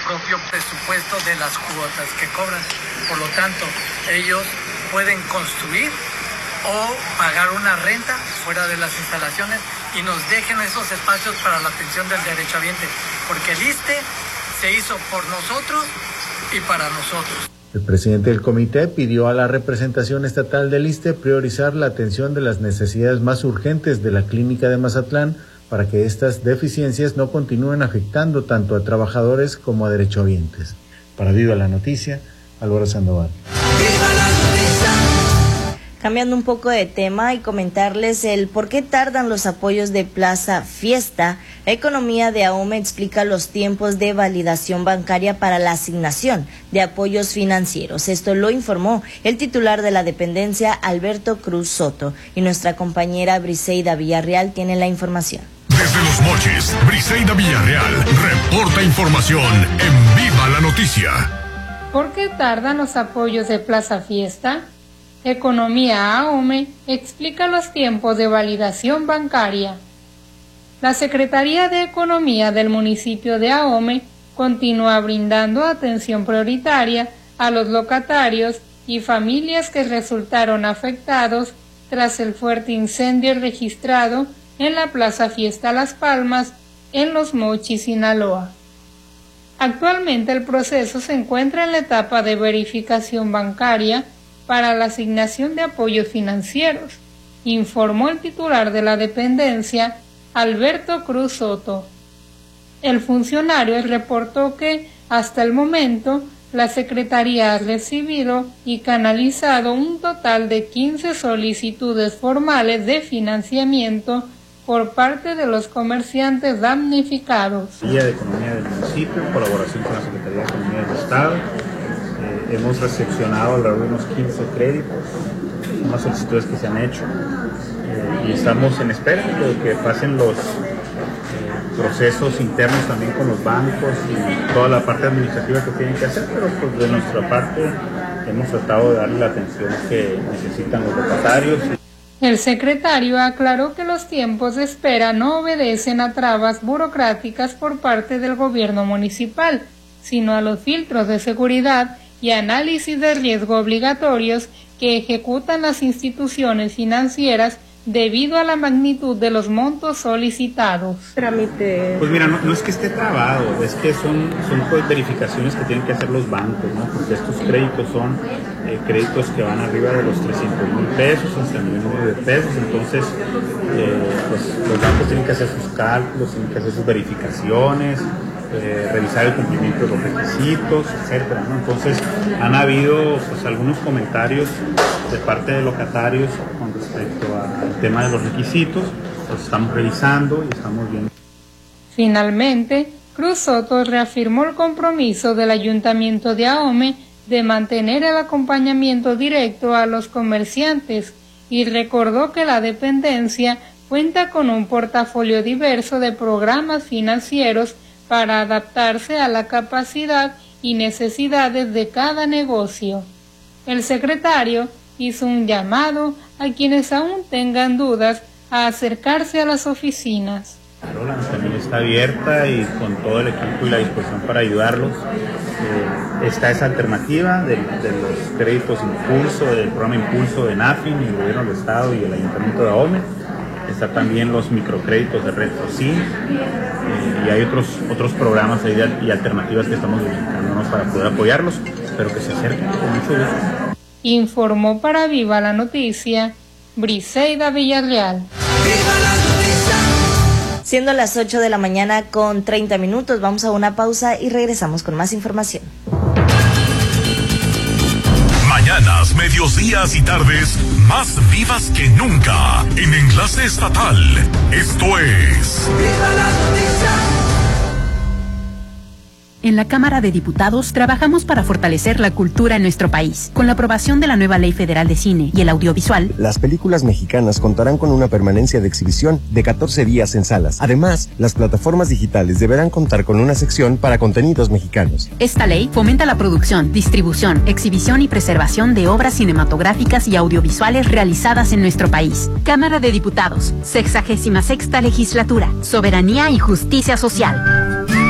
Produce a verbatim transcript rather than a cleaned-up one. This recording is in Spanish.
propio presupuesto de las cuotas que cobran. Por lo tanto, ellos pueden construir o pagar una renta fuera de las instalaciones y nos dejen esos espacios para la atención del derechohabiente, porque el ISSSTE se hizo por nosotros y para nosotros. El presidente del comité pidió a la representación estatal del ISSSTE priorizar la atención de las necesidades más urgentes de la clínica de Mazatlán para que estas deficiencias no continúen afectando tanto a trabajadores como a derechohabientes. Para Viva la Noticia, Álvaro Sandoval. ¡Viva la noticia! Cambiando un poco de tema y comentarles el por qué tardan los apoyos de Plaza Fiesta. Economía de AOME explica los tiempos de validación bancaria para la asignación de apoyos financieros. Esto lo informó el titular de la dependencia, Alberto Cruz Soto, y nuestra compañera Briseida Villarreal tiene la información. Desde Los Mochis, Briseida Villarreal reporta información en Viva la Noticia. ¿Por qué tardan los apoyos de Plaza Fiesta? Economía AOME explica los tiempos de validación bancaria. La Secretaría de Economía del municipio de AOME continúa brindando atención prioritaria a los locatarios y familias que resultaron afectados tras el fuerte incendio registrado en la Plaza Fiesta Las Palmas, en Los Mochis, Sinaloa. Actualmente el proceso se encuentra en la etapa de verificación bancaria para la asignación de apoyos financieros, informó el titular de la dependencia, Alberto Cruz Soto. El funcionario reportó que, hasta el momento, la Secretaría ha recibido y canalizado un total de quince solicitudes formales de financiamiento por parte de los comerciantes damnificados. Guía de Economía del municipio, en colaboración con la Secretaría de Economía del Estado. Hemos recepcionado alrededor de unos quince créditos, unas solicitudes que se han hecho, eh, y estamos en espera de que pasen los eh, procesos internos también con los bancos y toda la parte administrativa que tienen que hacer, pero pues de nuestra parte hemos tratado de darle la atención que necesitan los locatarios. El secretario aclaró que los tiempos de espera no obedecen a trabas burocráticas por parte del gobierno municipal, sino a los filtros de seguridad y análisis de riesgo obligatorios que ejecutan las instituciones financieras debido a la magnitud de los montos solicitados. Trámite. Pues mira, no, no es que esté trabado, es que son, son pues verificaciones que tienen que hacer los bancos, ¿no? Porque estos créditos son eh, créditos que van arriba de los trescientos mil pesos, hasta el millón de pesos, entonces eh, pues los bancos tienen que hacer sus cálculos, tienen que hacer sus verificaciones, Eh, revisar el cumplimiento de los requisitos, etcétera, ¿no? Entonces han habido pues algunos comentarios de parte de locatarios con respecto al tema de los requisitos, los estamos revisando y estamos viendo. Finalmente, Cruz Soto reafirmó el compromiso del Ayuntamiento de AOME de mantener el acompañamiento directo a los comerciantes y recordó que la dependencia cuenta con un portafolio diverso de programas financieros para adaptarse a la capacidad y necesidades de cada negocio. El secretario hizo un llamado a quienes aún tengan dudas a acercarse a las oficinas. Carola también está abierta y con todo el equipo y la disposición para ayudarlos. Eh, está esa alternativa de, de los créditos Impulso, del programa Impulso de NAFIN, el Gobierno del Estado y el Ayuntamiento de AOME. Está también los microcréditos de RedFosin, eh, y hay otros otros programas y alternativas que estamos buscándonos para poder apoyarlos, pero que se acerquen con mucho gusto. Informó para Viva la Noticia, Briseida Villarreal. ¡Viva la noticia! Siendo las ocho de la mañana con treinta minutos, vamos a una pausa y regresamos con más información. Mañanas, medios días y tardes más vivas que nunca en Enlace Estatal. Esto es ¡Viva la noticia! En la Cámara de Diputados trabajamos para fortalecer la cultura en nuestro país. Con la aprobación de la nueva Ley Federal de Cine y el Audiovisual, las películas mexicanas contarán con una permanencia de exhibición de catorce días en salas. Además, las plataformas digitales deberán contar con una sección para contenidos mexicanos. Esta ley fomenta la producción, distribución, exhibición y preservación de obras cinematográficas y audiovisuales realizadas en nuestro país. Cámara de Diputados, sexagésima sexta legislatura, soberanía y justicia social.